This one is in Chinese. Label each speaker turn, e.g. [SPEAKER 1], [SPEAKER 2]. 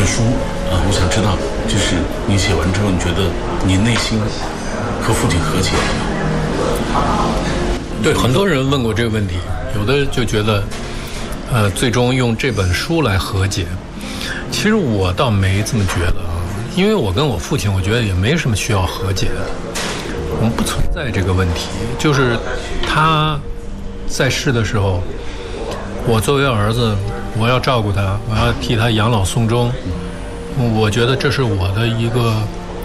[SPEAKER 1] 本书我想知道，就是你写完之后，你觉得你内心和父亲和解了吗？
[SPEAKER 2] 对，很多人问过这个问题，有的就觉得，最终用这本书来和解。其实我倒没这么觉得啊，因为我跟我父亲，我觉得也没什么需要和解的，我们不存在这个问题。就是他在世的时候，我作为儿子，我要照顾他，我要替他养老送终，我觉得这是我的一个